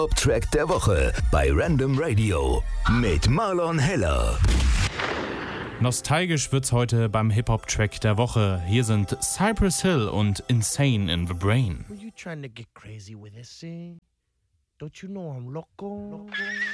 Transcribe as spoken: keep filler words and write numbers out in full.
Track der Woche bei Random Radio mit Marlon Heller. Nostalgisch wird's heute beim Hip-Hop-Track der Woche. Hier sind Cypress Hill und Insane in the Brain. Were you trying to get crazy with this, eh? Don't you know I'm loco? loco?